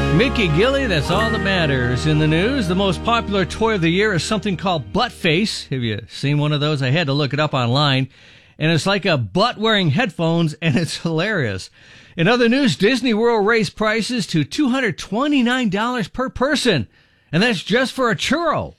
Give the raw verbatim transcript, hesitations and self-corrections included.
Mickey Gilley, that's all that matters. In the news, the most popular toy of the year is something called Buttface. Have you seen one of those? I had to look it up online. And it's like a butt wearing headphones, and it's hilarious. In other news, Disney World raised prices to two hundred twenty-nine dollars per person. And that's just for a churro.